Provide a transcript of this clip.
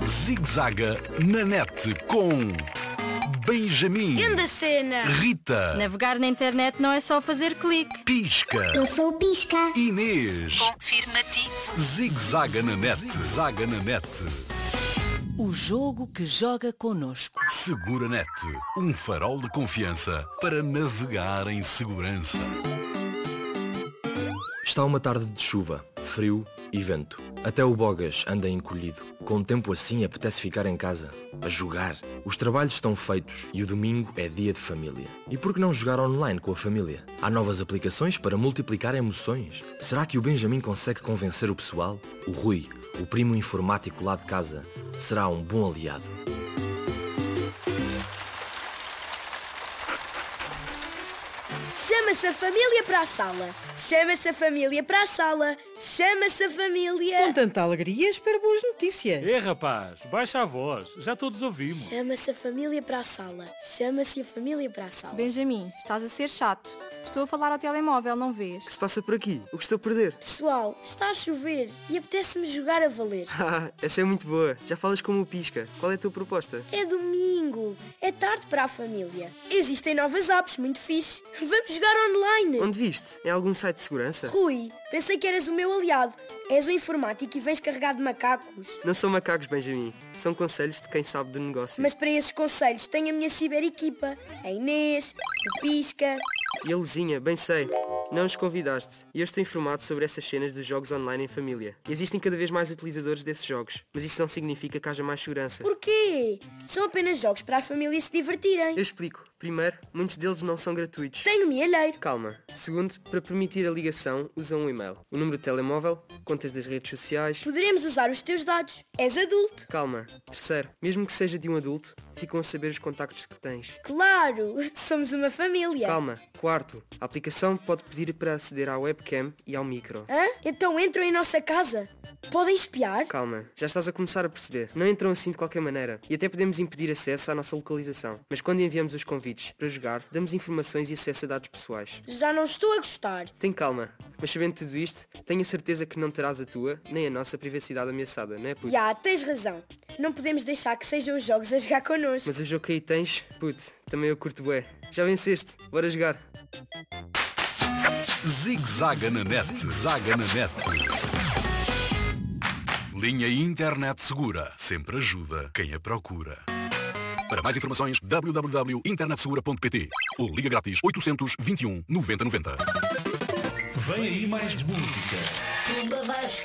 Zig-zaga na net com Benjamin, Grande cena! Rita, Navegar na internet não é só fazer clique. Pisca, Eu sou o Pisca. Inês. Confirmativo. Zig-zaga na net, zaga na net. O jogo que joga connosco. Segura Net, um farol de confiança para navegar em segurança. Está uma tarde de chuva, frio e vento. Até o Bogas anda encolhido. Com tempo assim apetece ficar em casa, a jogar. Os trabalhos estão feitos e o domingo é dia de família. E por que não jogar online com a família? Há novas aplicações para multiplicar emoções. Será que o Benjamin consegue convencer o pessoal? O Rui, o primo informático lá de casa, será um bom aliado. Chama-se a família para a sala. Chama-se a família para a sala. Chama-se a família. Com tanta alegria, espero boas notícias. Rapaz, baixa a voz, já todos ouvimos. Chama-se a família para a sala. Chama-se a família para a sala. Benjamin, estás a ser chato. Estou a falar ao telemóvel, não vês? O que se passa por aqui? O que estou a perder? Pessoal, está a chover e apetece-me jogar a valer. Essa é muito boa. Já falas como o Pisca. Qual é a tua proposta? É domingo. É tarde para a família. Existem novas apps muito fixe. Vamos jogar online. Onde viste? Em algum site de segurança? Rui, pensei que eras o meu aliado. És um informático e vens carregado de macacos. Não são macacos, Benjamin. São conselhos de quem sabe do negócio. Mas para esses conselhos tenho a minha ciberequipa. A Inês, o Pisca. E a Luzinha, bem sei. Não os convidaste. E eu estou informado sobre essas cenas dos jogos online em família. E existem cada vez mais utilizadores desses jogos. Mas isso não significa que haja mais segurança. Porquê? São apenas jogos para as famílias se divertirem. Eu explico. Primeiro, muitos deles não são gratuitos. Tenho mielheiro. Calma. Segundo, para permitir a ligação, usa um e-mail. O número de telemóvel, contas das redes sociais. Poderemos usar os teus dados. És adulto. Calma. Terceiro, mesmo que seja de um adulto, ficam a saber os contactos que tens. Claro, somos uma família. Calma. Quarto, a aplicação pode pedir para aceder à webcam e ao micro. Hã? Então entram em nossa casa. Podem espiar? Calma, já estás a começar a perceber. Não entram assim de qualquer maneira. E até podemos impedir acesso à nossa localização. Mas quando enviamos os convites para jogar, damos informações e acesso a dados pessoais. Já não estou a gostar. Tem calma. Mas sabendo tudo isto, tenho a certeza que não terás a tua, nem a nossa privacidade ameaçada, não é, puto? Já, tens razão. Não podemos deixar que sejam os jogos a jogar connosco. Mas o jogo que aí tens, puto, também eu curto bué. Já venceste, bora jogar. Zig-zaga na net, zaga na net. Linha Internet Segura sempre ajuda quem a procura. Para mais informações, www.internetsegura.pt ou liga grátis 821 90 90. Vem aí mais música. Pumba vai buscar.